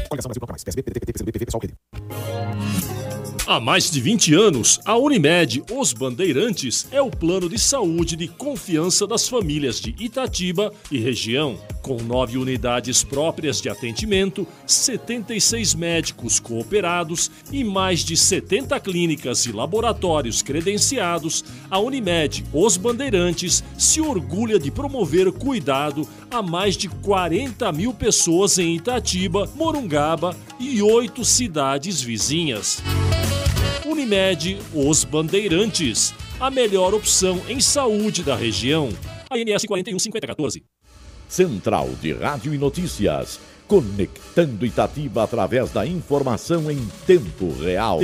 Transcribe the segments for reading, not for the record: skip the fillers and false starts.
Coligação Brasil Proclamais. PSB, PDT, PCdoB, PV, PSOL, RD. Há mais de 20 anos, a Unimed Os Bandeirantes é o plano de saúde de confiança das famílias de Itatiba e região. Com 9 unidades próprias de atendimento, 76 médicos cooperados e mais de 70 clínicas e laboratórios credenciados, a Unimed Os Bandeirantes se orgulha de promover cuidado a mais de 40 mil pessoas em Itatiba, Morungaba e 8 cidades vizinhas. Unimed Os Bandeirantes, a melhor opção em saúde da região. ANS 415014. Central de Rádio e Notícias, conectando Itatiba através da informação em tempo real.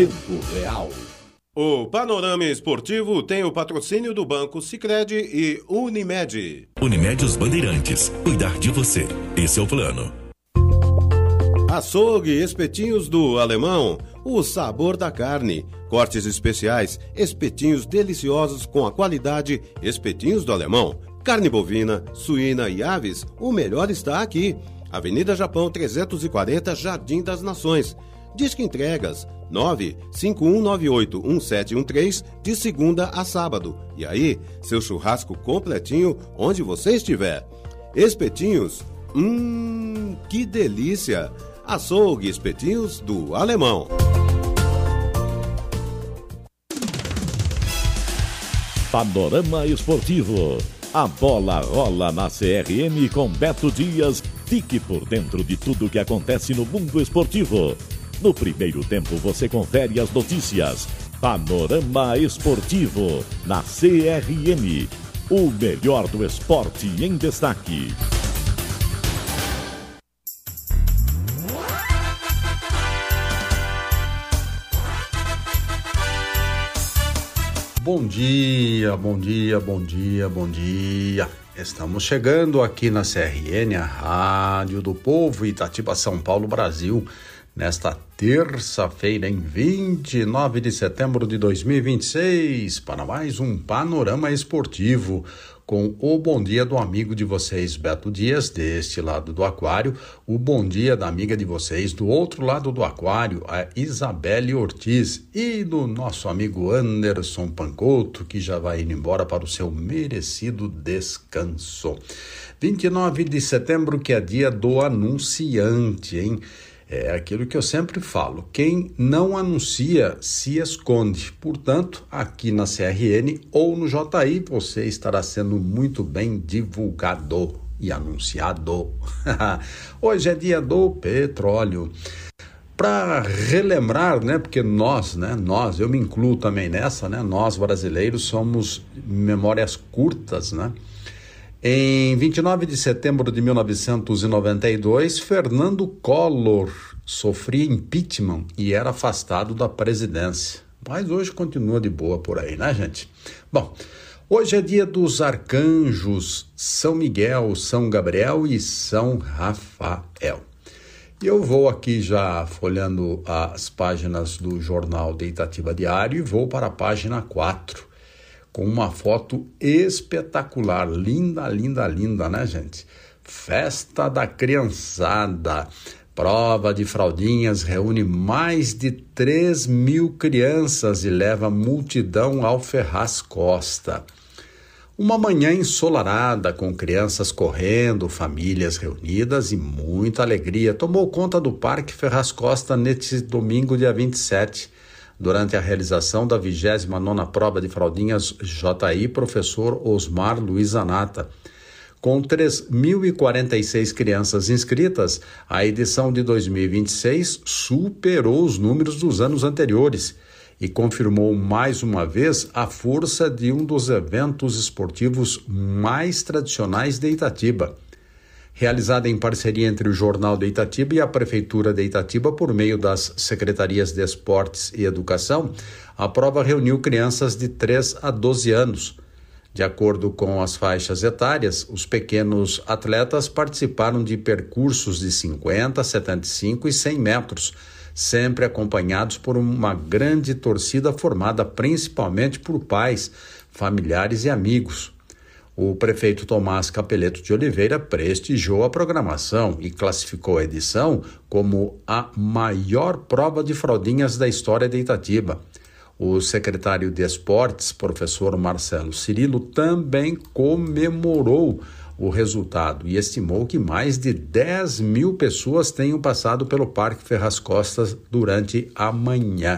O Panorama Esportivo tem o patrocínio do Banco Sicredi e Unimed. Unimed Os Bandeirantes, cuidar de você. Esse é o plano. Açougue Espetinhos do Alemão, o sabor da carne. Cortes especiais, espetinhos deliciosos com a qualidade Espetinhos do Alemão. Carne bovina, suína e aves, o melhor está aqui. Avenida Japão 340, Jardim das Nações. Disque entregas 951981713 de segunda a sábado. E aí, seu churrasco completinho onde você estiver. Espetinhos, que delícia! Açougue Espetinhos do Alemão. Panorama Esportivo. A bola rola na CRM com Beto Dias. Fique por dentro de tudo que acontece no mundo esportivo. No primeiro tempo você confere as notícias. Panorama Esportivo na CRM. O melhor do esporte em destaque. Bom dia, bom dia, bom dia, bom dia. Estamos chegando aqui na CRN, a Rádio do Povo, Itatiba, São Paulo, Brasil, nesta terça-feira, em 29 de setembro de 2026, para mais um Panorama Esportivo, com o bom dia do amigo de vocês, Beto Dias, deste lado do aquário, o bom dia da amiga de vocês, do outro lado do aquário, a Isabelle Ortiz, e do nosso amigo Anderson Pancotto, que já vai indo embora para o seu merecido descanso. 29 de setembro, que é dia do anunciante, hein? É aquilo que eu sempre falo, quem não anuncia se esconde. Portanto, aqui na CRN ou no JI, você estará sendo muito bem divulgado e anunciado. Hoje é dia do petróleo. Para relembrar, né, porque nós, eu me incluo também nessa, né, nós brasileiros somos memórias curtas, né? Em 29 de setembro de 1992, Fernando Collor sofria impeachment e era afastado da presidência. Mas hoje continua de boa por aí, né, gente? Bom, hoje é dia dos arcanjos São Miguel, São Gabriel e São Rafael. E eu vou aqui já folhando as páginas do jornal de Itatiba Diário e vou para a página 4. Com uma foto espetacular, linda, linda, linda, né, gente? Festa da criançada. Prova de fraldinhas reúne mais de 3.000 crianças e leva multidão ao Ferraz Costa. Uma manhã ensolarada, com crianças correndo, famílias reunidas e muita alegria, tomou conta do Parque Ferraz Costa neste domingo, dia 27, durante a realização da 29ª prova de fraldinhas JI Professor Osmar Luiz Zanata. Com 3.046 crianças inscritas, a edição de 2026 superou os números dos anos anteriores e confirmou mais uma vez a força de um dos eventos esportivos mais tradicionais de Itatiba. Realizada em parceria entre o Jornal de Itatiba e a Prefeitura de Itatiba por meio das Secretarias de Esportes e Educação, a prova reuniu crianças de 3 a 12 anos. De acordo com as faixas etárias, os pequenos atletas participaram de percursos de 50, 75 e 100 metros, sempre acompanhados por uma grande torcida formada principalmente por pais, familiares e amigos. O prefeito Tomás Capeleto de Oliveira prestigiou a programação e classificou a edição como a maior prova de fraldinhas da história de Itatiba. O secretário de Esportes, professor Marcelo Cirilo, também comemorou o resultado e estimou que mais de 10 mil pessoas tenham passado pelo Parque Ferraz Costas durante a manhã.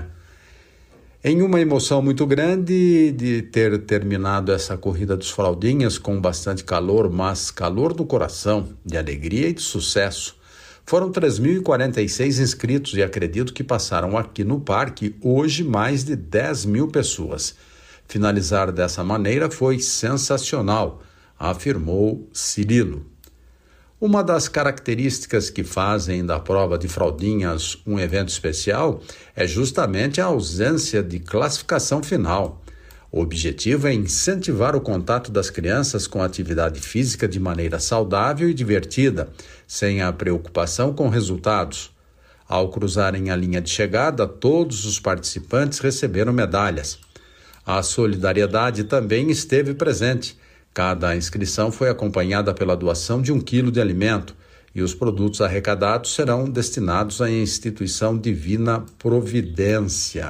Em uma emoção muito grande de ter terminado essa corrida dos fraldinhas com bastante calor, mas calor do coração, de alegria e de sucesso. Foram 3.046 inscritos e acredito que passaram aqui no parque hoje mais de 10 mil pessoas. Finalizar dessa maneira foi sensacional, afirmou Cirilo. Uma das características que fazem da prova de fraldinhas um evento especial é justamente a ausência de classificação final. O objetivo é incentivar o contato das crianças com a atividade física de maneira saudável e divertida, sem a preocupação com resultados. Ao cruzarem a linha de chegada, todos os participantes receberam medalhas. A solidariedade também esteve presente. Cada inscrição foi acompanhada pela doação de 1 quilo de alimento e os produtos arrecadados serão destinados à instituição Divina Providência.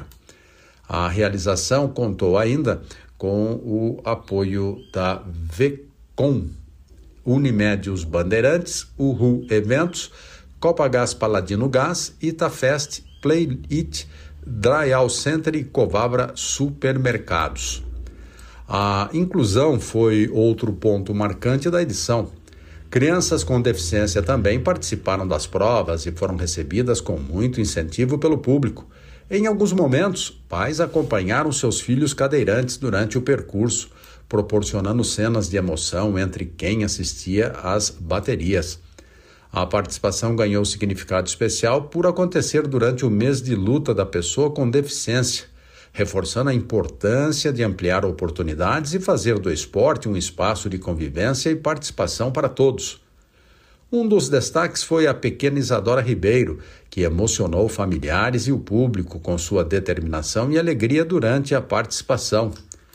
A realização contou ainda com o apoio da VECOM, Unimed Os Bandeirantes, Uhu Eventos, Copagás Paladino Gás, Itafest, Play It, Dryal Center e Covabra Supermercados. A inclusão foi outro ponto marcante da edição. Crianças com deficiência também participaram das provas e foram recebidas com muito incentivo pelo público. Em alguns momentos, pais acompanharam seus filhos cadeirantes durante o percurso, proporcionando cenas de emoção entre quem assistia às baterias. A participação ganhou significado especial por acontecer durante o mês de luta da pessoa com deficiência, reforçando a importância de ampliar oportunidades e fazer do esporte um espaço de convivência e participação para todos. Um dos destaques foi a pequena Isadora Ribeiro, que emocionou familiares e o público com sua determinação e alegria durante a participação.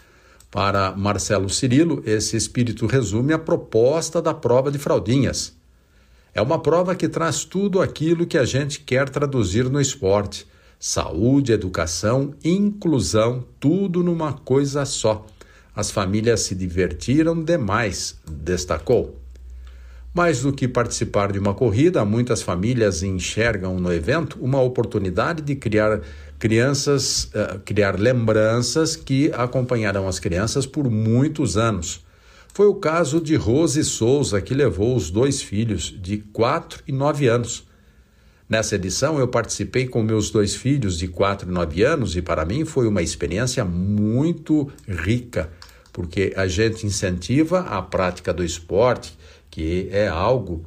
Para Marcelo Cirilo, esse espírito resume a proposta da prova de fraldinhas. É uma prova que traz tudo aquilo que a gente quer traduzir no esporte. Saúde, educação, inclusão, tudo numa coisa só. As famílias se divertiram demais, destacou. Mais do que participar de uma corrida, muitas famílias enxergam no evento uma oportunidade de criar lembranças que acompanharão as crianças por muitos anos. Foi o caso de Rose Souza, que levou os 2 filhos de 4 e 9 anos. Nessa edição, eu participei com meus 2 filhos de 4 e 9 anos e para mim foi uma experiência muito rica, porque a gente incentiva a prática do esporte, que é algo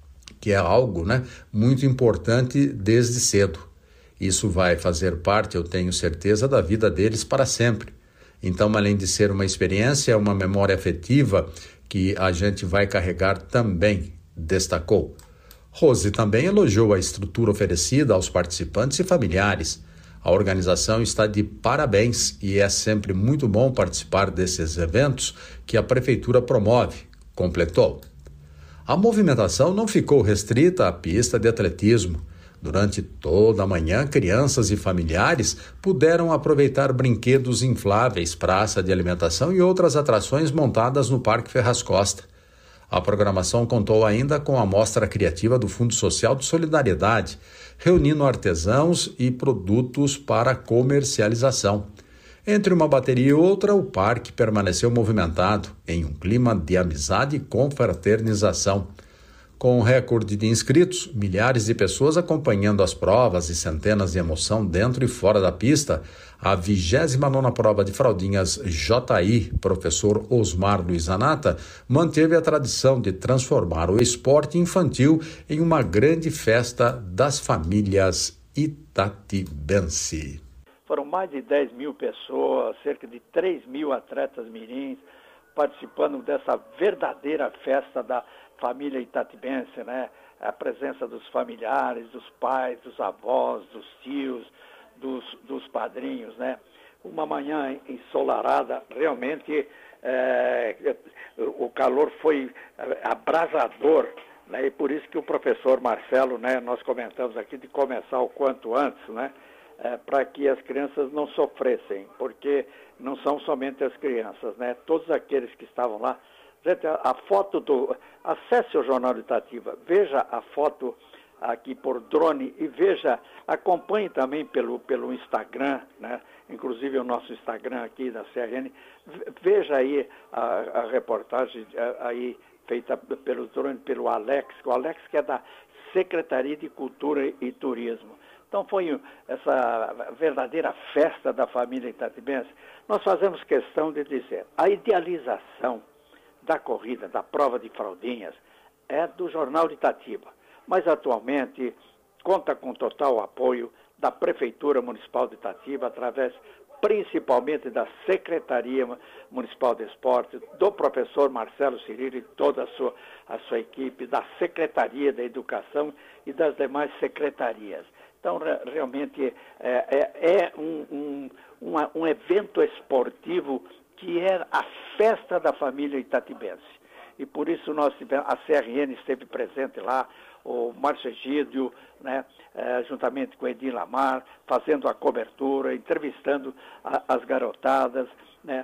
muito importante desde cedo. Isso vai fazer parte, eu tenho certeza, da vida deles para sempre. Então, além de ser uma experiência, é uma memória afetiva que a gente vai carregar também, destacou. Rose também elogiou a estrutura oferecida aos participantes e familiares. A organização está de parabéns e é sempre muito bom participar desses eventos que a Prefeitura promove, completou. A movimentação não ficou restrita à pista de atletismo. Durante toda a manhã, crianças e familiares puderam aproveitar brinquedos infláveis, praça de alimentação e outras atrações montadas no Parque Ferraz Costa. A programação contou ainda com a mostra criativa do Fundo Social de Solidariedade, reunindo artesãos e produtos para comercialização. Entre uma bateria e outra, o parque permaneceu movimentado, em um clima de amizade e confraternização. Com um recorde de inscritos, milhares de pessoas acompanhando as provas e centenas de emoção dentro e fora da pista, a 29ª prova de fraldinhas JI, professor Osmar Luizanata, manteve a tradição de transformar o esporte infantil em uma grande festa das famílias itatibense. Foram mais de 10 mil pessoas, cerca de 3 mil atletas mirins participando dessa verdadeira festa da família itatibense, né? A presença dos familiares, dos pais, dos avós, dos tios, dos padrinhos, né? Uma manhã ensolarada realmente o calor foi abrasador, né? E por isso que o professor Marcelo, né, nós comentamos aqui de começar o quanto antes, né, para que as crianças não sofressem, porque não são somente as crianças, né? Todos aqueles que estavam lá. Gente, a foto acesse o Jornal de Itatiba, veja a foto aqui por drone e acompanhe também pelo Instagram, né? Inclusive o nosso Instagram aqui da CRN, veja aí a reportagem aí feita pelo drone, pelo Alex, o Alex que é da Secretaria de Cultura e Turismo. Então foi essa verdadeira festa da família itatibense. Nós fazemos questão de dizer, a idealização da corrida, da prova de fraldinhas, é do Jornal de Itatiba. Mas atualmente conta com total apoio da Prefeitura Municipal de Itatiba, através principalmente da Secretaria Municipal de Esporte, do professor Marcelo Cirilo e toda a sua equipe, da Secretaria da Educação e das demais secretarias. Então, realmente, é um evento esportivo que é a festa da família itatibense. E por isso a CRN esteve presente lá, o Márcio Egídio, né, juntamente com Edinho Lamar, fazendo a cobertura, entrevistando as garotadas, né,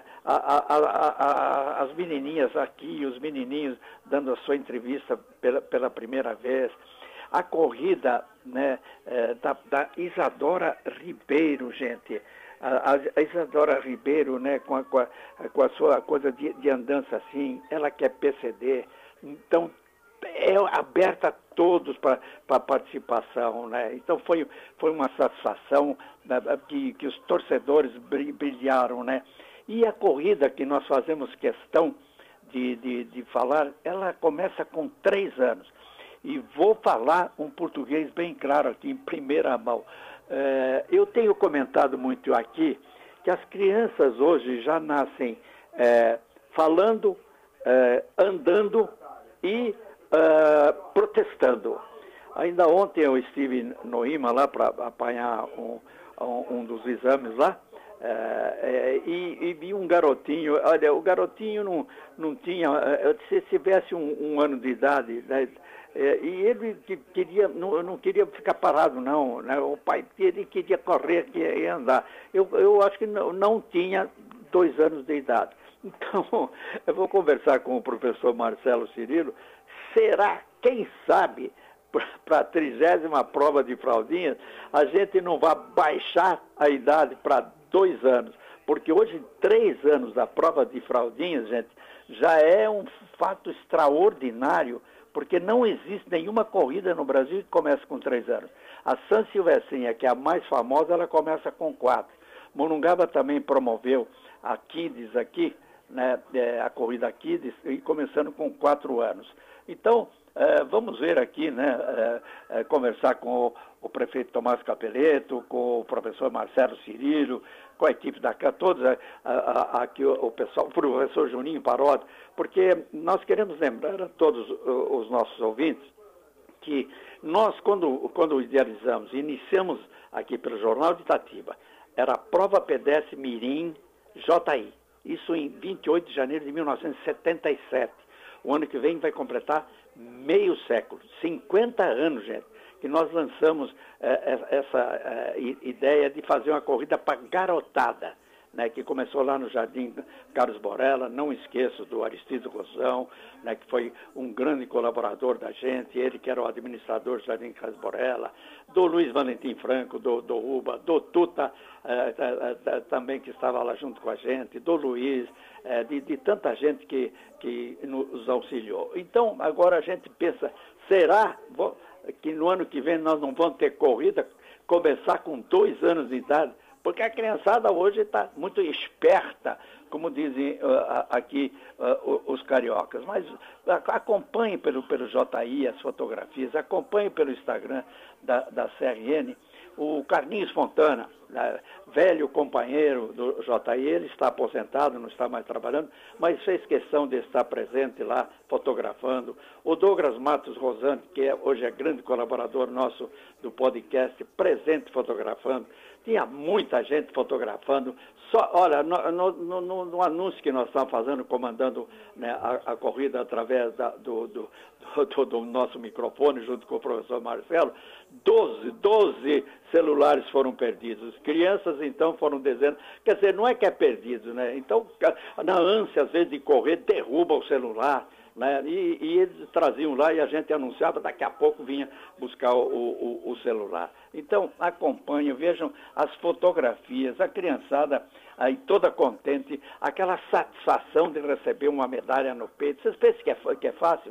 as menininhas aqui, os menininhos dando a sua entrevista pela primeira vez. A corrida, né, da Isadora Ribeiro, gente. A Isadora Ribeiro, né, com a sua coisa de andança assim, ela que é PCD, então é aberta a todos para participação, né? Então foi uma satisfação, né, que os torcedores brilharam, né? E a corrida que nós fazemos questão de falar, ela começa com 3 anos. E vou falar um português bem claro aqui, em primeira mão. Eu tenho comentado muito aqui que as crianças hoje já nascem falando, andando e protestando. Ainda ontem eu estive no IMA lá para apanhar um dos exames lá, e vi um garotinho. Olha, o garotinho não tinha, se tivesse um ano de idade, né? E ele não queria ficar parado, não, né? O pai dele queria correr, queria andar. Eu acho que não tinha 2 anos de idade. Então, eu vou conversar com o professor Marcelo Cirilo. Será, quem sabe, para a 30ª prova de fraldinhas, a gente não vai baixar a idade para 2 anos? Porque hoje, 3 anos da prova de fraldinhas, gente, já é um fato extraordinário, porque não existe nenhuma corrida no Brasil que comece com 3 anos. A São Silvestrinha, que é a mais famosa, ela começa com 4. Morungaba também promoveu a Kids aqui, né, a corrida Kids, e começando com 4 anos. Então, vamos ver aqui, né, conversar com o prefeito Tomás Capeleto, com o professor Marcelo Cirilo, com a equipe da CAN, todos aqui o pessoal, o professor Juninho Parodo, porque nós queremos lembrar a todos os nossos ouvintes que nós, quando idealizamos, iniciamos aqui pelo Jornal de Itatiba, era a prova pedestre Mirim JI, isso em 28 de janeiro de 1977. O ano que vem vai completar meio século, 50 anos, gente, que nós lançamos essa ideia de fazer uma corrida para garotada, né, que começou lá no Jardim Carlos Borella. Não esqueço do Aristides Rosão, né, que foi um grande colaborador da gente, ele que era o administrador do Jardim Carlos Borella, do Luiz Valentim Franco, do Uba, do Tuta, também que estava lá junto com a gente, do Luiz, de tanta gente que nos auxiliou. Então, agora a gente pensa, será que no ano que vem nós não vamos ter corrida, começar com 2 anos de idade? Porque a criançada hoje está muito esperta, como dizem aqui os cariocas. Mas acompanhe pelo JI as fotografias, acompanhe pelo Instagram da CRN. O Carlinhos Fontana, velho companheiro do JI, ele está aposentado, não está mais trabalhando, mas fez questão de estar presente lá, fotografando. O Douglas Matos Rosante, que hoje é grande colaborador nosso do podcast, presente fotografando. Tinha muita gente fotografando. Olha, no anúncio que nós estamos fazendo, comandando, né, a corrida através do nosso microfone, junto com o professor Marcelo, 12 celulares foram perdidos. Crianças, então, foram dizendo... Quer dizer, não é que é perdido, né? Então, na ânsia, às vezes, de correr, derruba o celular, né? E eles traziam lá e a gente anunciava, daqui a pouco vinha buscar o celular. Então, acompanhem, vejam as fotografias, a criançada aí toda contente, aquela satisfação de receber uma medalha no peito. Vocês pensam que é fácil?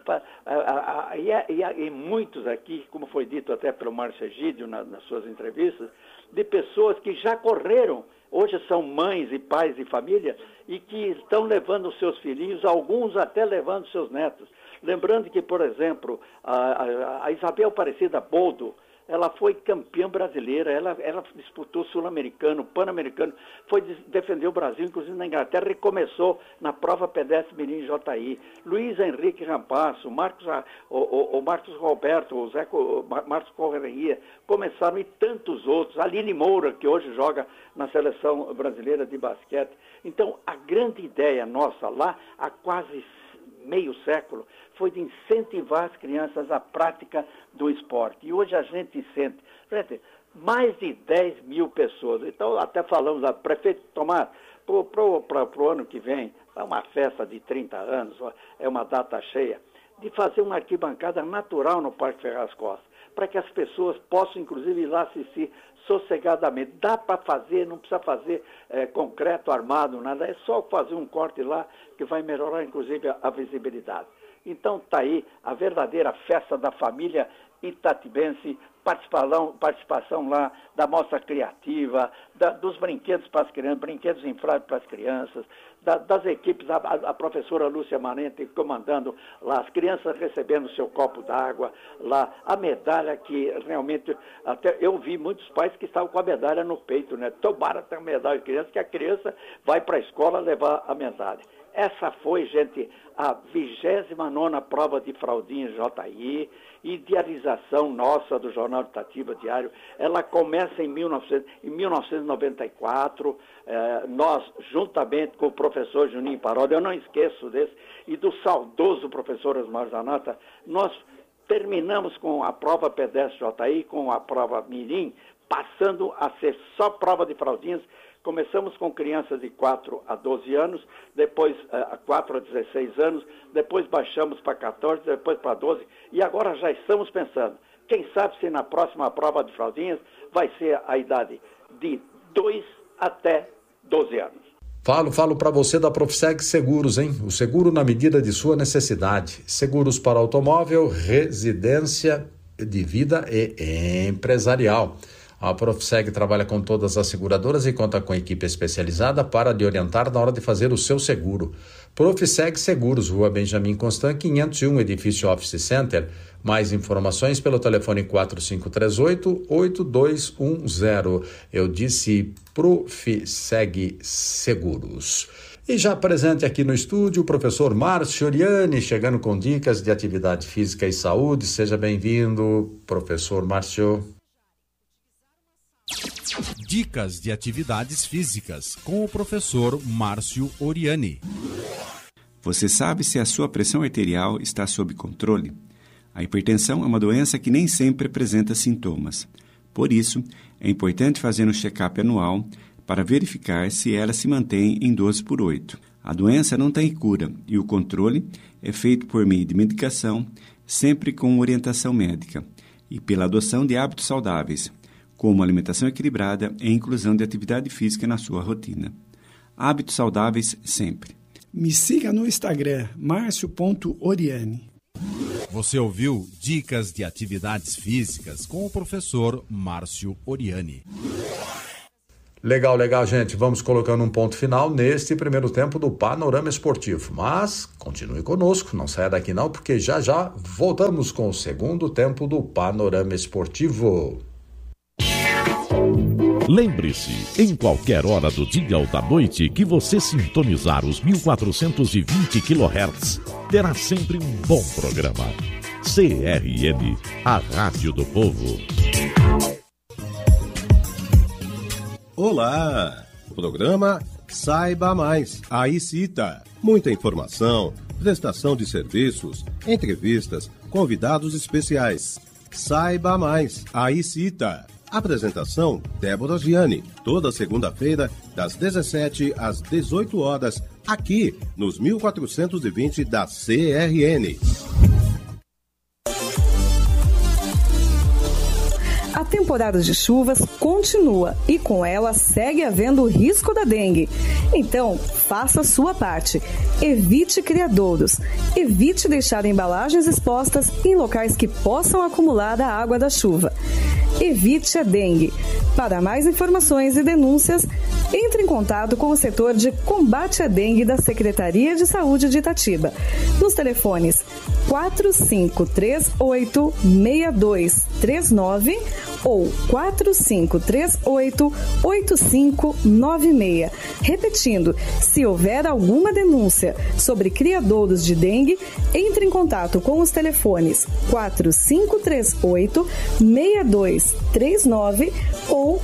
E muitos aqui, como foi dito até pelo Márcio Egídio nas suas entrevistas, de pessoas que já correram, hoje são mães e pais de família, e que estão levando os seus filhinhos, alguns até levando seus netos. Lembrando que, por exemplo, a Isabel Aparecida Boldo, ela foi campeã brasileira, ela disputou Sul-Americano, Pan-Americano, foi defender o Brasil, inclusive na Inglaterra, e começou na prova pedestre mirim JI. Luiz Henrique Rampasso, o Marcos Roberto, o Marcos Correia, começaram, e tantos outros, Aline Moura, que hoje joga na seleção brasileira de basquete. Então, a grande ideia nossa lá, há quase meio século, foi de incentivar as crianças à prática do esporte. E hoje a gente sente, mais de 10 mil pessoas. Então, até falamos, a prefeito Tomás, para o ano que vem, é uma festa de 30 anos, é uma data cheia, de fazer uma arquibancada natural no Parque Ferraz Costa, para que as pessoas possam, inclusive, ir lá assistir sossegadamente. Dá para fazer, não precisa fazer concreto, armado, nada, é só fazer um corte lá que vai melhorar, inclusive, a visibilidade. Então está aí a verdadeira festa da família itatibense, participação lá da mostra criativa, dos brinquedos para as crianças, brinquedos infláveis para as crianças, das equipes, a professora Lúcia Manente comandando lá, as crianças recebendo seu copo d'água lá, a medalha que realmente, até eu vi muitos pais que estavam com a medalha no peito, né? Tomara ter a medalha de criança, que a criança vai para a escola levar a medalha. Essa foi, gente, a 29ª prova de fraldinha JI, idealização nossa do Jornal de Itatiba Diário. Ela começa em 1994, nós, juntamente com o professor Juninho Parodi, eu não esqueço desse, e do saudoso professor Osmar Zanata, nós terminamos com a prova pedestre JI, com a prova mirim, passando a ser só prova de fraldinhas. Começamos com crianças de 4 a 12 anos, depois 4 a 16 anos, depois baixamos para 14, depois para 12, e agora já estamos pensando, quem sabe se na próxima prova de fraldinhas vai ser a idade de 2 até 12 anos. Falo para você da Profseg Seguros, hein? O seguro na medida de sua necessidade. Seguros para automóvel, residência, de vida e empresarial. A Profseg trabalha com todas as seguradoras e conta com equipe especializada para lhe orientar na hora de fazer o seu seguro. Profseg Seguros, Rua Benjamin Constant, 501, edifício Office Center. Mais informações pelo telefone 4538-8210. Eu disse Profseg Seguros. E já presente aqui no estúdio, o professor Márcio Oriani, chegando com dicas de atividade física e saúde. Seja bem-vindo, professor Márcio. Dicas de atividades físicas com o professor Márcio Oriani. Você sabe se a sua pressão arterial está sob controle? A hipertensão é uma doença que nem sempre apresenta sintomas. Por isso, é importante fazer um check-up anual para verificar se ela se mantém em 12/8. A doença não tem cura e o controle é feito por meio de medicação, sempre com orientação médica, e pela adoção de hábitos saudáveis, como alimentação equilibrada e inclusão de atividade física na sua rotina. Hábitos saudáveis sempre. Me siga no Instagram, marcio.oriani. Você ouviu Dicas de Atividades Físicas com o professor Márcio Oriani. Legal, gente. Vamos colocando um ponto final neste primeiro tempo do Panorama Esportivo. Mas continue conosco, não saia daqui não, porque já voltamos com o segundo tempo do Panorama Esportivo. Lembre-se, em qualquer hora do dia ou da noite que você sintonizar os 1420 kHz, terá sempre um bom programa. CRM, a Rádio do Povo. Olá! O programa Saiba mais. A ICITA. Muita informação, prestação de serviços, entrevistas, convidados especiais. Saiba mais. A ICITA. Apresentação, Débora Gianni. Toda segunda-feira, das 17 às 18 horas, aqui nos 1420 da CRN. A temporada de chuvas continua e com ela segue havendo o risco da dengue. Então, faça a sua parte. Evite criadouros. Evite deixar embalagens expostas em locais que possam acumular a água da chuva. Evite a dengue. Para mais informações e denúncias, entre em contato com o setor de combate à dengue da Secretaria de Saúde de Itatiba, nos telefones 4538-6239 ou 4538-8596. Repetindo, se houver alguma denúncia sobre criadouros de entre em contato com os telefones 4538-6239 ou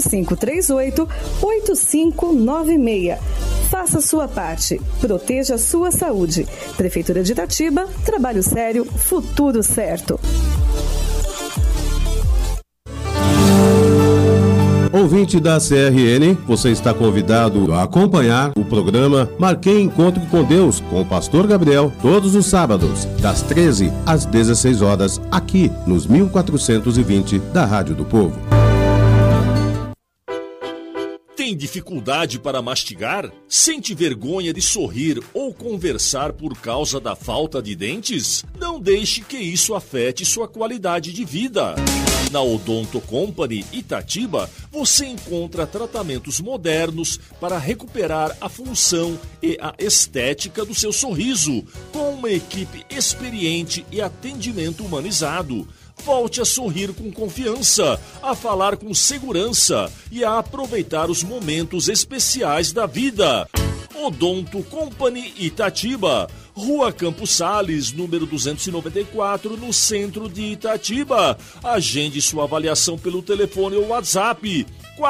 4538-8596. Faça sua parte. Proteja a sua saúde. Prefeitura de Itatiba, trabalho sério, futuro certo. Ouvinte da CRN, você está convidado a acompanhar o programa Marquei Encontro com Deus, com o Pastor Gabriel, todos os sábados, das 13 às 16 horas, aqui nos 1420 da Rádio do Povo. Tem dificuldade para mastigar? Sente vergonha de sorrir ou conversar por causa da falta de dentes? Não deixe que isso afete sua qualidade de vida. Na Odonto Company Itatiba, você encontra tratamentos modernos para recuperar a função e a estética do seu sorriso, com uma equipe experiente e atendimento humanizado. Volte a sorrir com confiança, a falar com segurança e a aproveitar os momentos especiais da vida. Odonto Company Itatiba, Rua Campos Sales, número 294, no centro de Itatiba. Agende sua avaliação pelo telefone ou WhatsApp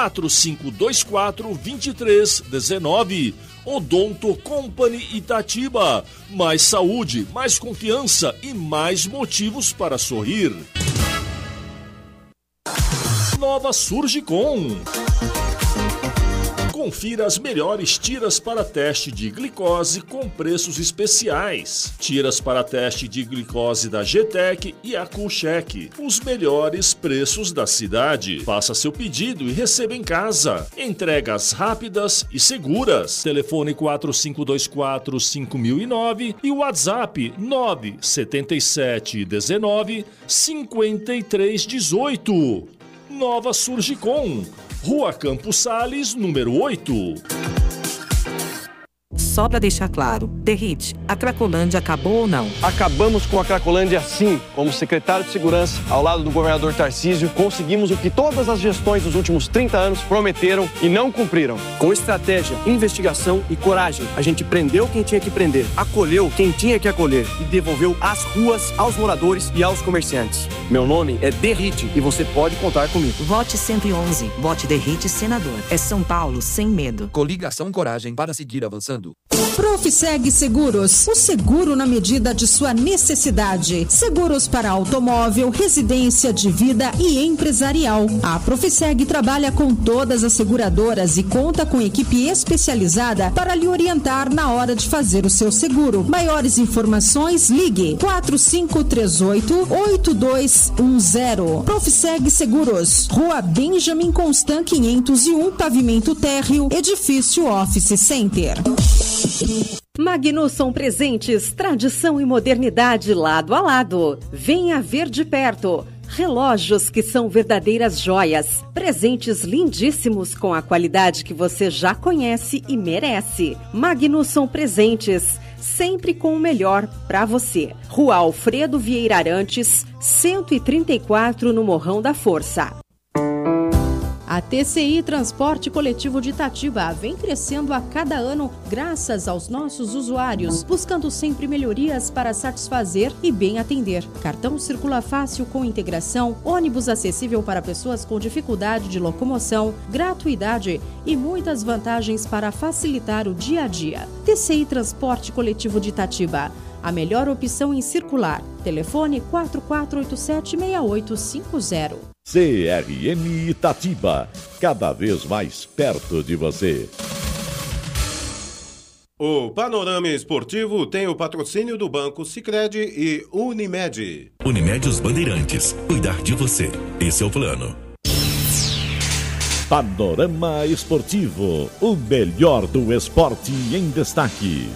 4524-2319. Odonto Company Itatiba. Mais saúde, mais confiança e mais motivos para sorrir. Nova Surgicom. Confira as melhores tiras para teste de glicose com preços especiais. Tiras para teste de glicose da GTEC e a Coolcheck. Os melhores preços da cidade. Faça seu pedido e receba em casa. Entregas rápidas e seguras. Telefone 4524-5009 e WhatsApp 97719-5318. Nova Surgicom. Rua Campos Sales, número 8. Só para deixar claro, Derrite, a Cracolândia acabou ou não? Acabamos com a Cracolândia sim. Como secretário de Segurança, ao lado do governador Tarcísio, conseguimos o que todas as gestões dos últimos 30 anos prometeram e não cumpriram. Com estratégia, investigação e coragem, a gente prendeu quem tinha que prender, acolheu quem tinha que acolher e devolveu as ruas aos moradores e aos comerciantes. Meu nome é Derrite e você pode contar comigo. Vote 111. Vote Derrite Senador. É São Paulo sem medo. Coligação Coragem para seguir avançando. Profiseg Seguros, o seguro na medida de sua necessidade. Seguros para automóvel, residência, de vida e empresarial. A Profiseg trabalha com todas as seguradoras e conta com equipe especializada para lhe orientar na hora de fazer o seu seguro. Maiores informações, ligue 4538-8210. Profiseg Seguros, Rua Benjamin Constant 501, pavimento térreo, edifício Office Center. Magnusson Presentes, tradição e modernidade lado a lado. Venha ver de perto. Relógios que são verdadeiras joias. Presentes lindíssimos com a qualidade que você já conhece e merece. Magnusson Presentes, sempre com o melhor para você. Rua Alfredo Vieira Arantes, 134 no Morrão da Força. A A TCI Transporte Coletivo de Itatiba vem crescendo a cada ano graças aos nossos usuários, buscando sempre melhorias para satisfazer e bem atender. Cartão circula fácil com integração, ônibus acessível para pessoas com dificuldade de locomoção, gratuidade e muitas vantagens para facilitar o dia a dia. TCI Transporte Coletivo de Itatiba, a melhor opção em circular. Telefone 4487-6850. CRM Itatiba, cada vez mais perto de você. O Panorama Esportivo tem o patrocínio do Banco Sicredi e Unimed. Unimed Os Bandeirantes, cuidar de você. Esse é o plano. Panorama Esportivo, o melhor do esporte em destaque.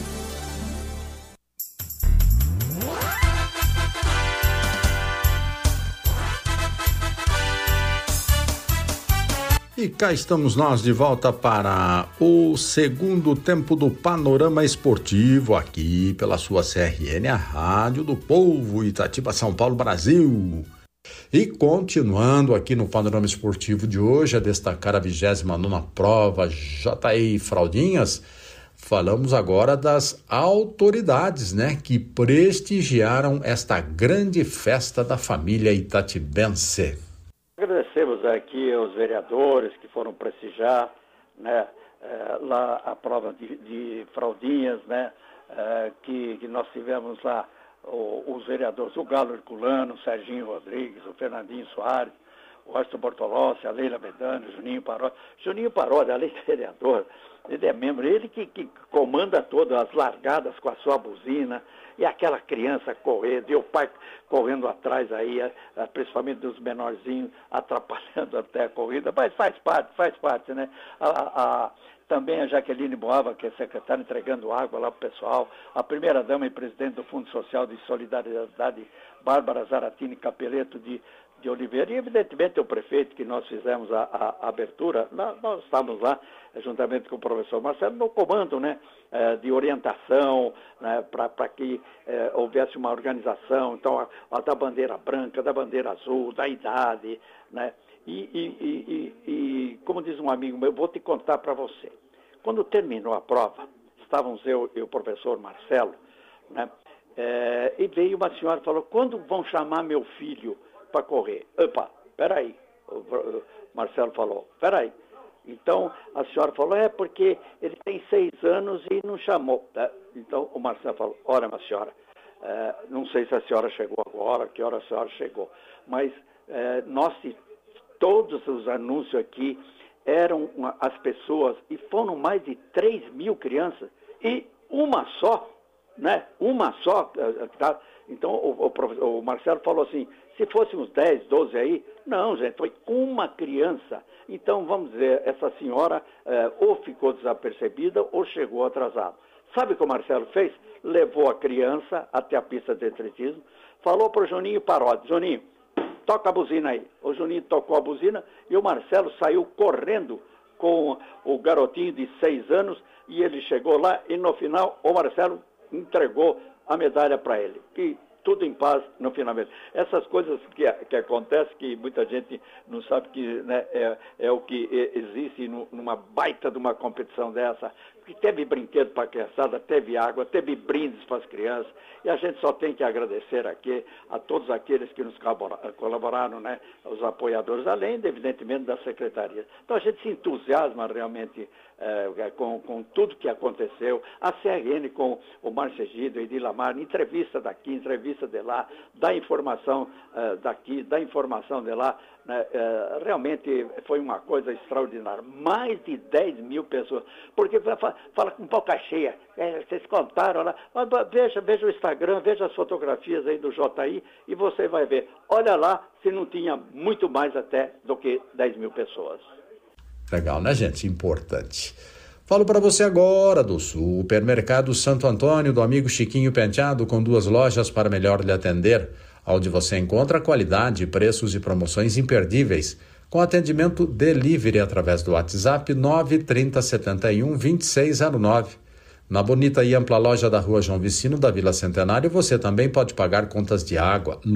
E cá estamos nós de volta para o segundo tempo do Panorama Esportivo, aqui pela sua CRN, a Rádio do Povo, Itatiba, São Paulo, Brasil. E continuando aqui no Panorama Esportivo de hoje, a destacar a 29ª prova JI Fraldinhas, falamos agora das autoridades, né, que prestigiaram esta grande festa da família itatibense. Agradecemos aqui aos vereadores que foram prestigiar, né, lá a prova de fraldinhas, né, que nós tivemos lá os vereadores, o Galo Herculano, o Serginho Rodrigues, o Fernandinho Soares, o Austin Bortolossi, a Leila Medani, o Juninho Paródia. Juninho Paródia, além de vereador, ele é membro, ele que comanda todas as largadas com a sua buzina, e aquela criança correndo, e o pai correndo atrás aí, principalmente dos menorzinhos, atrapalhando até a corrida, mas faz parte, né? Também a Jaqueline Boava, que é secretária, entregando água lá para o pessoal, a primeira-dama e presidente do Fundo Social de Solidariedade, Bárbara Zaratini Capeleto de Oliveira, e evidentemente o prefeito, que nós fizemos a abertura, nós estávamos lá, juntamente com o professor Marcelo, no comando, né, de orientação, né, para que houvesse uma organização, então, a da bandeira branca, da bandeira azul, da idade, né, e como diz um amigo meu, eu vou te contar para você. Quando terminou a prova, estávamos eu e o professor Marcelo, né, e veio uma senhora e falou, quando vão chamar meu filho para correr? Opa, peraí. O Marcelo falou, peraí. Então, a senhora falou, porque ele tem 6 anos e não chamou. Então, o Marcelo falou, olha, minha senhora, não sei se a senhora chegou agora, que hora a senhora chegou, mas todos os anúncios aqui eram as pessoas, e foram mais de 3.000 crianças, e uma só, né? Uma só. Então, o Marcelo falou assim, se fôssemos 10, 12 aí, não, gente, foi uma criança. Então, vamos dizer, essa senhora ou ficou desapercebida ou chegou atrasada. Sabe o que o Marcelo fez? Levou a criança até a pista de atletismo, falou para o Juninho Paródia, Juninho, toca a buzina aí. O Juninho tocou a buzina e o Marcelo saiu correndo com o garotinho de 6 anos e ele chegou lá e no final o Marcelo entregou a medalha para ele. E tudo em paz no finalmente. Essas coisas que acontecem, que muita gente não sabe que, né, é o que existe numa baita de uma competição dessa. Porque teve brinquedo para a criançada, teve água, teve brindes para as crianças. E a gente só tem que agradecer aqui a todos aqueles que nos colaboraram, né, os apoiadores, além, evidentemente, da secretaria. Então a gente se entusiasma realmente com tudo que aconteceu. A CRN com o Márcio Egidio e Dilamar, entrevista daqui, entrevista de lá, dá informação daqui, dá informação de lá. Né, realmente foi uma coisa extraordinária. Mais de 10.000 pessoas. Porque fala com boca cheia. Vocês contaram lá. Veja o Instagram, veja as fotografias aí do JI e você vai ver. Olha lá se não tinha muito mais até do que 10.000 pessoas. Legal, né, gente? Importante. Falo para você agora do Supermercado Santo Antônio, do amigo Chiquinho Penteado, com 2 lojas para melhor lhe atender, onde você encontra qualidade, preços e promoções imperdíveis, com atendimento delivery através do WhatsApp 930712609. Na bonita e ampla loja da Rua João Vicino, da Vila Centenário, você também pode pagar contas de água,